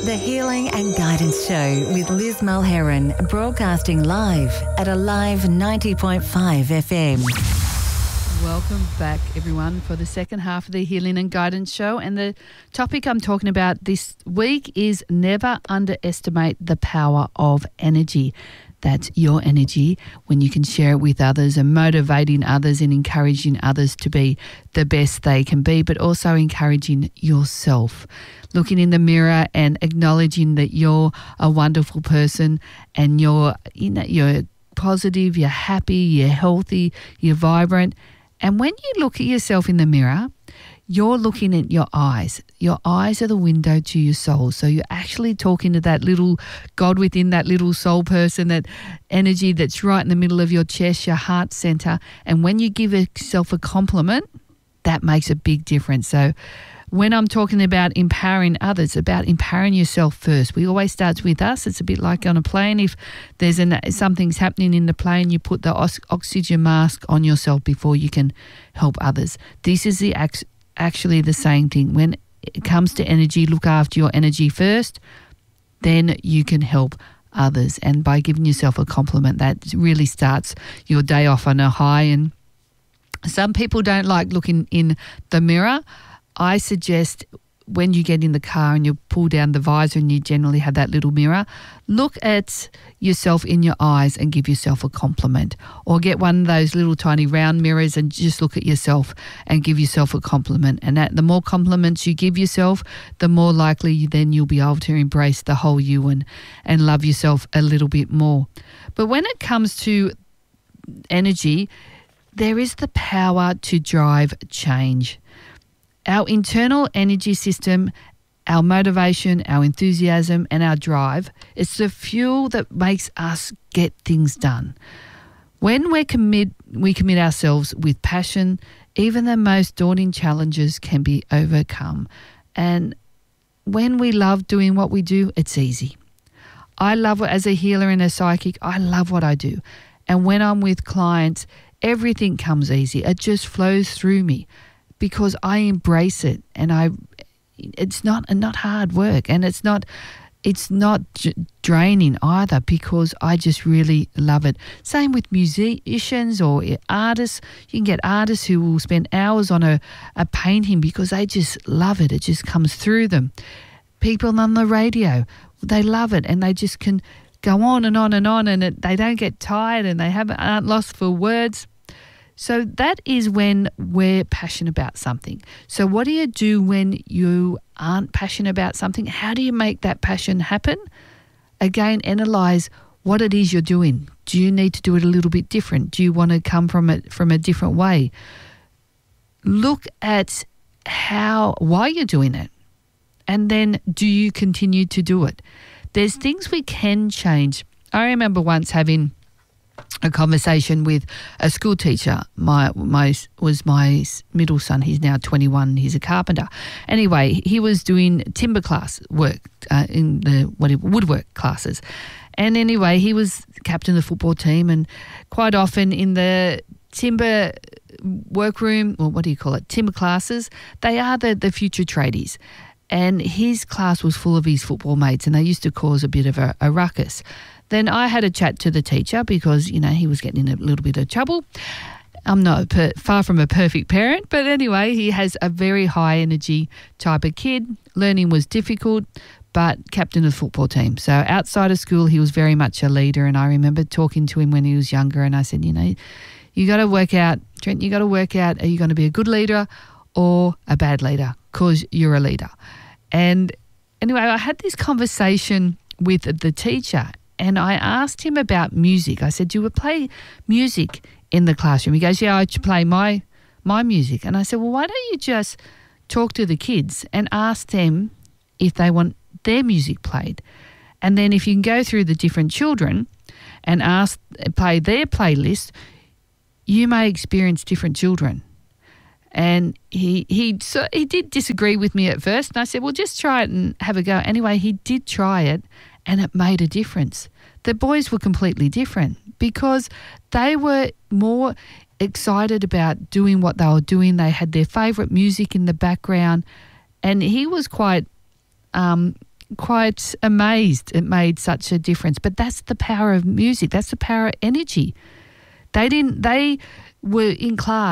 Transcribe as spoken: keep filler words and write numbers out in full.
The Healing and Guidance Show with Liz Mulheron, broadcasting live at Alive ninety point five F M. Welcome back, everyone, for the second half of the Healing and Guidance Show. And the topic I'm talking about this week is never underestimate the power of energy. That's your energy when you can share it with others and motivating others and encouraging others to be the best they can be, but also encouraging yourself. Looking in the mirror and acknowledging that you're a wonderful person and you're, you know, you're positive, you're happy, you're healthy, you're vibrant. And when you look at yourself in the mirror, you're looking at your eyes. Your eyes are the window to your soul. So you're actually talking to that little God within, that little soul person, that energy that's right in the middle of your chest, your heart center. And when you give yourself a compliment, that makes a big difference. So when I'm talking about empowering others, about empowering yourself first. We always start with us. It's a bit like on a plane. If there's an, something's happening in the plane, you put the os- oxygen mask on yourself before you can help others. This is the ac- actually the same thing. When it comes to energy, look after your energy first, then you can help others. And by giving yourself a compliment, that really starts your day off on a high. And some people don't like looking in the mirror. I suggest when you get in the car and you pull down the visor and you generally have that little mirror, look at yourself in your eyes and give yourself a compliment. Or get one of those little tiny round mirrors and just look at yourself and give yourself a compliment. And that, the more compliments you give yourself, the more likely then you'll be able to embrace the whole you and, and love yourself a little bit more. But when it comes to energy, there is the power to drive change. Our internal energy system, our motivation, our enthusiasm and our drive, it's the fuel that makes us get things done. When we commit, we commit ourselves with passion, even the most daunting challenges can be overcome. And when we love doing what we do, it's easy. I love it as a healer and a psychic. I love what I do. And when I'm with clients, everything comes easy. It just flows through me. Because I embrace it, and I, it's not not hard work, and it's not, it's not draining either. Because I just really love it. Same with musicians or artists. You can get artists who will spend hours on a, a painting because they just love it. It just comes through them. People on the radio, they love it, and they just can go on and on and on, and it, they don't get tired, and they haven't aren't lost for words. So that is when we're passionate about something. So what do you do when you aren't passionate about something? How do you make that passion happen? Again, analyze what it is you're doing. Do you need to do it a little bit different? Do you want to come from it from a different way? Look at how, why you're doing it. And then do you continue to do it? There's things we can change. I remember once having a conversation with a school teacher. My my was my middle son. He's now twenty-one. He's a carpenter. Anyway, he was doing timber class work uh, in the what woodwork classes. And anyway, he was captain of the football team, and quite often in the timber workroom, or what do you call it, timber classes, they are the, the future tradies. And his class was full of his football mates, and they used to cause a bit of a, a ruckus. Then I had a chat to the teacher because, you know, he was getting in a little bit of trouble. I'm not per, far from a perfect parent, but anyway, he has a very high energy type of kid. Learning was difficult, but captain of the football team. So outside of school, he was very much a leader. And I remember talking to him when he was younger, and I said, you know, you got to work out, Trent, you got to work out, are you going to be a good leader or a bad leader? Because you're a leader. And anyway, I had this conversation with the teacher, and I asked him about music. I said, do you play music in the classroom? He goes, yeah, I play my my music. And I said, well, why don't you just talk to the kids and ask them if they want their music played? And then if you can go through the different children and ask, play their playlist, you may experience different children. And he he so he did disagree with me at first. And I said, well, just try it and have a go. Anyway, he did try it, and it made a difference. The boys were completely different because they were more excited about doing what they were doing. They had their favourite music in the background, and he was quite um, quite amazed it made such a difference. But that's the power of music. That's the power of energy. They didn't. They were in class.